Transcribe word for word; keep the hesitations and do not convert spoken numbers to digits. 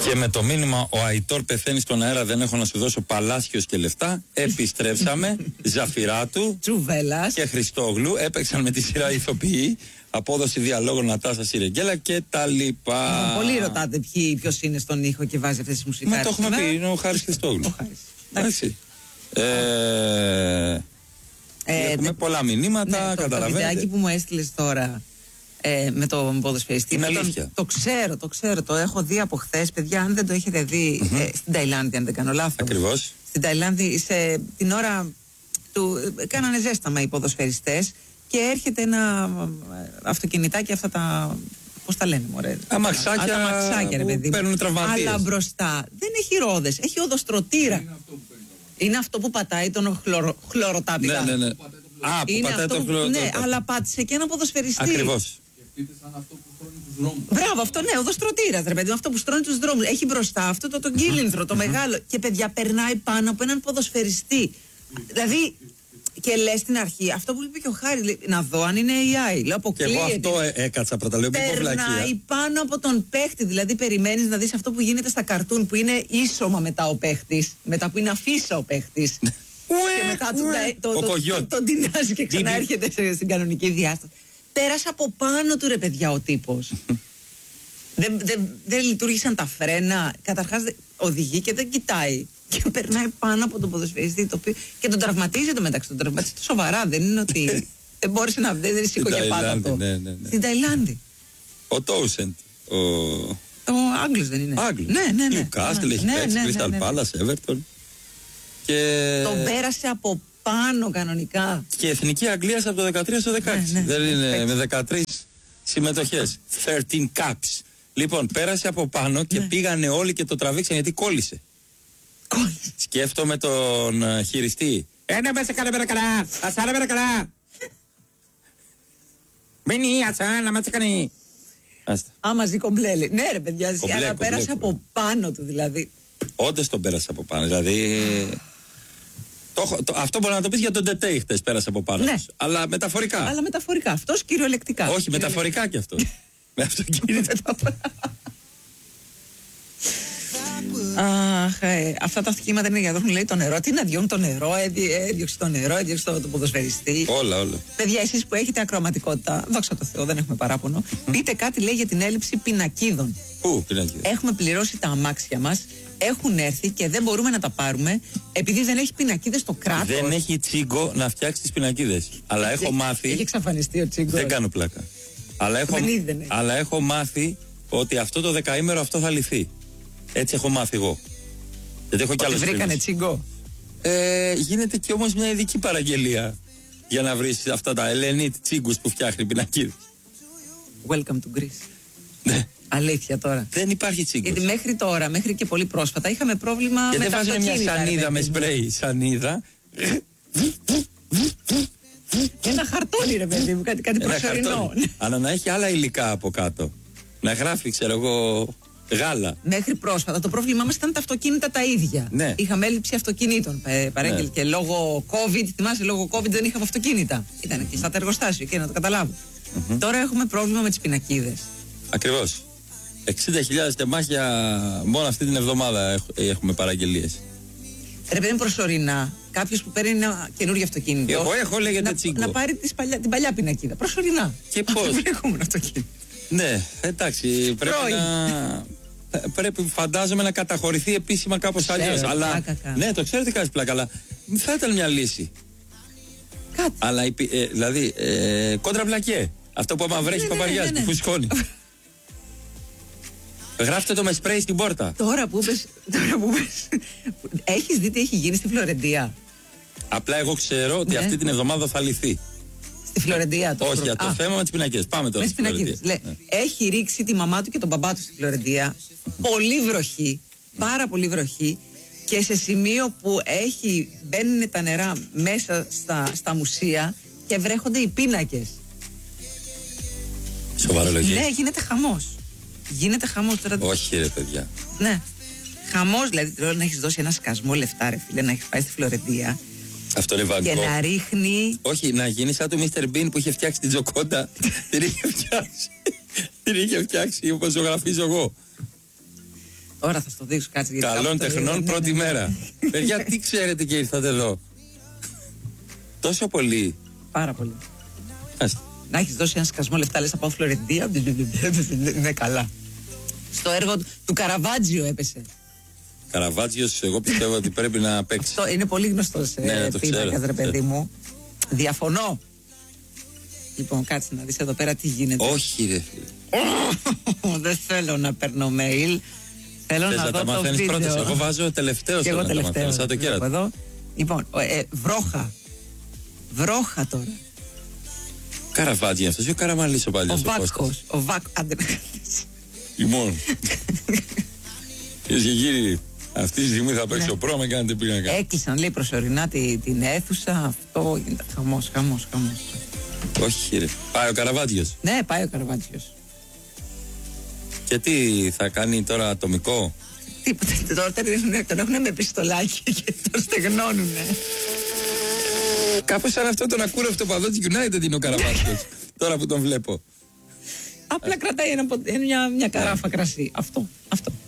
Και με το μήνυμα ο Αϊτόρ πεθαίνει στον αέρα, δεν έχω να σου δώσω Παλάσιος και λεφτά. Επιστρέψαμε. Ζαφυράτου Τσουβέλλας και Χριστόγλου έπαιξαν με τη σειρά ηθοποιοί. Απόδοση διαλόγων Νατάσα Σιρεγγέλα και τα λοιπά. Πολλοί ρωτάτε ποιος είναι στον ήχο και βάζει αυτές τις μουσικές. Μα το έχουμε πει, είναι ο Χάρης Χριστόγλου. Εντάξει. Ε, ε, έχουμε δε... πολλά μηνύματα, ναι, καταλαβαίνετε. Το βιντεάκι που μου έστειλες τώρα ε, με το ποδοσφαιριστή. Είναι τον, αλήθεια. Το ξέρω, το ξέρω, το έχω δει από χθες. Παιδιά, αν δεν το έχετε δει, mm-hmm. ε, στην Ταϊλάνδη, αν δεν κάνω λάθος. Ακριβώς. Στην Ταϊλάνδη, σε, την ώρα του, κάνανε ζέσταμα οι ποδοσφαιριστές και έρχεται ένα αυτοκινητάκι, αυτά τα... Πώς τα λένε, μωρέ. Αμαξάκια, αμαξάκια, ρε παιδί. Παίρνουν τραυματίες. Αλλά μπροστά δεν έχει ρόδες, έχει οδοστρωτήρα. Είναι αυτό που, είναι αυτό που πατάει τον χλωρο, χλωροτάπητα. Ναι, ναι, ναι. Α, που είναι πατάει τον χλωροτάπητα. Ναι, αλλά πάτησε και ένα ποδοσφαιριστή. Ακριβώς. Σαν αυτό που στρώνει τους δρόμους. Μπράβο, αυτό ναι, οδοστρωτήρα, ρε παιδί, αυτό που στρώνει τους δρόμους. Έχει μπροστά αυτό το, το κύλινδρο, το μεγάλο. Και παιδιά, περνάει πάνω από έναν ποδοσφαιριστή. Δηλαδή. Και λες στην αρχή, αυτό που είπε και ο Χάρη, να δω αν είναι έι άι. Λέω, αποκλείεται. Και εγώ αυτό ε, έκατσα πρώτα, λέω, περνάει πάνω από τον παίχτη. Δηλαδή, περιμένεις να δεις αυτό που γίνεται στα καρτούν, που είναι ίσωμα μετά ο παίχτης, μετά που είναι αφίσα ο παίχτης. Και μετά τον τεινάζει και ξανά έρχεται στην κανονική διάσταση. Πέρασε από πάνω του, ρε παιδιά, ο τύπος. δεν, δεν, δεν λειτουργήσαν τα φρένα. Καταρχάς οδηγεί και δεν κοιτάει. Και περνάει πάνω από τον ποδοσφαιριστή το οποίο... και τον τραυματίζει το μεταξύ. Τον τραυματίζει σοβαρά. Δεν είναι ότι δεν μπόρεσε να βγει, δεν σήκωγε πάνω αυτό. Ναι, ναι, ναι. Στην Ταϊλάνδη. Ο Τόουσεντ. Ο, ο Άγγλος δεν είναι. Άγγλος. Ναι, ναι, ναι. Νιουκάστλ έχει παίξει, Κρίσταλ Πάλας, Έβερτον. Και... τον πέρασε από πάνω κανονικά. Και εθνική Αγγλίας από το δεκατρία στο δεκαέξι. Ναι, ναι, δεν είναι παίξει. Με δεκατρείς συμμετοχές. δεκατρία caps. Λοιπόν, πέρασε από πάνω και ναι. πήγανε όλοι και το τραβήξαν γιατί κόλλησε. Κόλλησε. Σκέφτομαι τον uh, χειριστή. Ένα μέσα καλά πέρα καλά. Ασάρα πέρα καλά. Μείνει ασάρα μέσα κάνει. Α, μαζί κομπλέλη. Ναι ρε παιδιά, κομπλέ, αλλά κομπλέ, πέρασε κομπλέ. Από πάνω του δηλαδή. Όντως τον πέρασε από πάνω. Δηλαδή... το, το, αυτό μπορεί να το πεις για τον Τετέι χτες πέρασε από πάνω. Ναι. Αλλά μεταφορικά. Αλλά μεταφορικά. Αυτός κυριολεκτικά. Όχι, μεταφορικά κι αυτό. Με αυτοκίνητα. Αχ, ε, αυτά τα αυτοκίνητα είναι για να δώσουν, λέει, το νερό. Τι να διώχνουν το νερό, έδιωξε το νερό, έδιωξε το, το ποδοσφαιριστή. Όλα, όλα. Παιδιά, εσείς που έχετε ακροαματικότητα, δόξα τω Θεώ, δεν έχουμε παράπονο. Πείτε κάτι, λέει, για την έλλειψη πινακίδων. Πού πινακίδες? Έχουμε πληρώσει τα αμάξια μας, έχουν έρθει και δεν μπορούμε να τα πάρουμε επειδή δεν έχει πινακίδες το κράτος. Δεν έχει τσίγκο να φτιάξει τις πινακίδες. Αλλά έχω μάθει. Έχει εξαφανιστεί ο τσίγκος. Δεν κάνω πλάκα. Αλλά έχω, αλλά έχω μάθει ότι αυτό το δεκαήμερο αυτό θα λυθεί. Έτσι έχω μάθει εγώ. Γιατί έχω κι άλλους φίλους. Βρήκανε τσίγκο. Ε, γίνεται και όμως μια ειδική παραγγελία για να βρεις αυτά τα Ελενίτ τσίγκους που φτιάχνει πινακίδες. Welcome to Greece. Ναι. Αλήθεια τώρα. Δεν υπάρχει τσίγκος. Γιατί μέχρι τώρα, μέχρι και πολύ πρόσφατα, είχαμε πρόβλημα και με τα αυτοκίνητα. Και δεν βάζουν μια σανίδα με σπρέι. Σανίδα. Ένα χαρτόνι, ρε παιδί μου, κάτι, κάτι προσωρινό. Αλλά να έχει άλλα υλικά από κάτω. Να γράφει, ξέρω εγώ, γάλα. Μέχρι πρόσφατα το πρόβλημά μας ήταν τα αυτοκίνητα τα ίδια. Ναι. Είχαμε έλλειψη αυτοκινήτων. Παράγγελ, ναι. Και λόγω COVID, θυμάσαι, λόγω COVID δεν είχαμε αυτοκίνητα. Ήταν και στα εργοστάσιο και να το καταλάβω. Mm-hmm. Τώρα έχουμε πρόβλημα με τις πινακίδες. Ακριβώς. εξήντα χιλιάδες τεμάχια μόνο αυτή την εβδομάδα έχουμε παραγγελίες. Ρε παιδί, προσωρινά, κάποιος που παίρνει ένα καινούργιο αυτοκίνητο. Εγώ έχω, λέγεται τσίγκο. Να πάρει τις παλιά, την παλιά πινακίδα. Προσωρινά. Και πώς? Έχουμε αυτοκίνητο. Ναι, εντάξει, πρέπει Πρόη. να. Πρέπει, φαντάζομαι, να καταχωρηθεί επίσημα κάπως αλλιώς. Αλλά. Ναι, το ξέρω τι κάνεις πλάκα, αλλά θα ήταν μια λύση. Κάτι. Αλλά, ε, δηλαδή, ε, κόντρα μπλακέ. Αυτό που άμα βρέχει ναι, παπαριάζει, ναι, ναι, ναι. που φουσκώνει. Γράφτε το με σπρέι στην πόρτα. Τώρα που είπες, τώρα που είπες, έχεις δει τι έχει γίνει στη Φλωρεντία? Απλά εγώ ξέρω ότι ναι. αυτή την εβδομάδα θα λυθεί. Στη Φλωρεντία το Όχι, για το Α. θέμα με τις πινακίδες. Πάμε τώρα. Με τις πινακίδες. Ναι. Έχει ρίξει τη μαμά του και τον μπαμπά του στη Φλωρεντία. Πολύ βροχή. Πάρα πολύ βροχή. Και σε σημείο που έχει, μπαίνουν τα νερά μέσα στα, στα μουσεία και βρέχονται οι πίνακες. Σοβαρολογία. Ναι, γίνεται χαμός. Γίνεται χαμός τώρα. Όχι, ρε παιδιά. Ναι. Χαμός, δηλαδή τώρα να έχεις δώσει ένα σκασμό λεφτά, ρε φίλε, να έχεις πάει στη Φλωρεντία. Αυτό είναι βαγκό. Και να ρίχνει. Όχι, να γίνει σαν του μίστερ Μπιν που είχε φτιάξει την Τζοκόντα. Την είχε φτιάξει. Την είχε φτιάξει όπως ζωγραφίζω εγώ. Τώρα θα στο δείξω, κάτσε. Καλών τεχνών πρώτη μέρα. Παιδιά, τι ξέρετε και ήρθατε εδώ. Τόσο πολύ. Πάρα πολύ. Άστε. Να έχει δώσει ένα σκασμό λεφτά, λες, θα πάω Φλωρεντία. Είναι καλά. Στο έργο του Καραβάτζιο έπεσε. Καραβάτζιος, εγώ πιστεύω ότι πρέπει να παίξει. Αυτό είναι πολύ γνωστός ναι, πίνακας, ρε παιδί μου. Διαφωνώ. Λοιπόν, κάτσε να δεις εδώ πέρα τι γίνεται. Όχι, ρε φίλε. Δεν θέλω να παίρνω mail. Θέλω Θες να, να δω τα το μαθαίνεις βίντεο. πρώτες. Εγώ βάζω τελευταίο. Και εγώ τελευταίο. Σαν το κέρατο. Εδώ. Λοιπόν, ε, βρόχα. Βρόχα τώρα. Καραβάτζι αυτός ή ο Καραμαλής ο παλιός? Ο Βάκος. Ο Βάκος. Άντε να Λοιπόν. Κυρίες και κύριοι, αυτή τη στιγμή θα παίξω πρό, με κάνετε πίνακα. Έκλεισαν, λέει, προσωρινά τη, την αίθουσα. Αυτό γίνεται χαμός, χαμός, χαμός. Όχι, ρε. Πάει ο Καραβάτζιος. Ναι, πάει ο Καραβάτζιος. Και τι θα κάνει τώρα ατομικό? Τίποτα. Τώρα τον έχουν με πιστολάκι και τον στεγνώνουνε. Κάπως σαν αυτό τον ακούρευτο παδό της United είναι ο Καραβάτζιος. Τώρα που τον βλέπω. Απλά κρατάει ένα, μια, μια καράφα κρασί. Αυτό. Αυτό.